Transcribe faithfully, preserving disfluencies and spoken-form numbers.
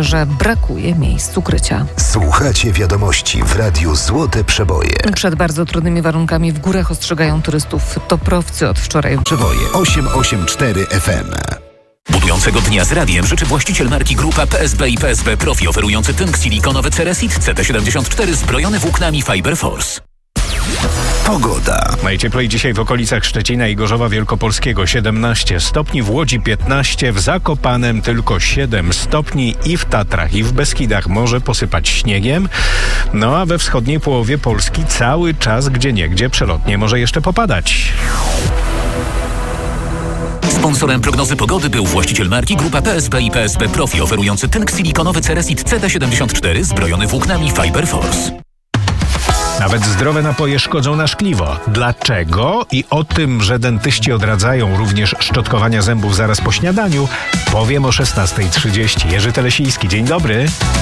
że brakuje miejsc ukrycia. Słuchacie wiadomości w Radiu Złote Przeboje. Przed bardzo trudnymi warunkami w górach ostrzegają turystów toprowcy od wczoraj. Przeboje osiem osiem cztery F M. Budującego dnia z radiem życzy właściciel marki Grupa P S B i P S B Profi, oferujący tynk silikonowy Ceresit C T siedemdziesiąt cztery zbrojony włóknami Fiber Force. Pogoda. Najcieplej dzisiaj w okolicach Szczecina i Gorzowa Wielkopolskiego siedemnaście stopni, w Łodzi piętnaście, w Zakopanem tylko siedem stopni i w Tatrach i w Beskidach może posypać śniegiem. No a we wschodniej połowie Polski cały czas gdzieniegdzie przelotnie może jeszcze popadać. Sponsorem prognozy pogody był właściciel marki Grupa P S B i P S B Profi, oferujący tynk silikonowy Ceresit C T siedemdziesiąt cztery zbrojony włóknami Fiber Force. Nawet zdrowe napoje szkodzą na szkliwo. Dlaczego? I o tym, że dentyści odradzają również szczotkowania zębów zaraz po śniadaniu, powiem o szesnasta trzydzieści. Jerzy Telesiński, dzień dobry.